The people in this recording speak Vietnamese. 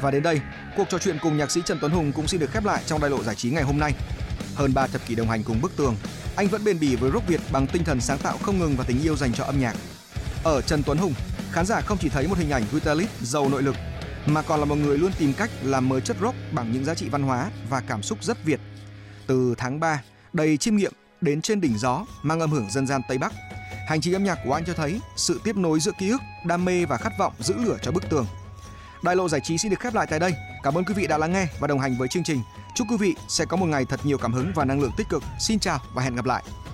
Và đến đây, cuộc trò chuyện cùng nhạc sĩ Trần Tuấn Hùng cũng xin được khép lại trong Đại lộ giải trí ngày hôm nay. Hơn 3 thập kỷ đồng hành cùng bức tường, anh vẫn bền bỉ với rock Việt bằng tinh thần sáng tạo không ngừng và tình yêu dành cho âm nhạc. Ở Trần Tuấn Hùng, khán giả không chỉ thấy một hình ảnh guitarist giàu nội lực, mà còn là một người luôn tìm cách làm mới chất rock bằng những giá trị văn hóa và cảm xúc rất Việt. Từ tháng 3, đầy chiêm nghiệm đến trên đỉnh gió mang âm hưởng dân gian Tây Bắc, hành trình âm nhạc của anh cho thấy sự tiếp nối giữa ký ức, đam mê và khát vọng giữ lửa cho bức tường. Đại lộ giải trí xin được khép lại tại đây. Cảm ơn quý vị đã lắng nghe và đồng hành với chương trình. Chúc quý vị sẽ có một ngày thật nhiều cảm hứng và năng lượng tích cực. Xin chào và hẹn gặp lại.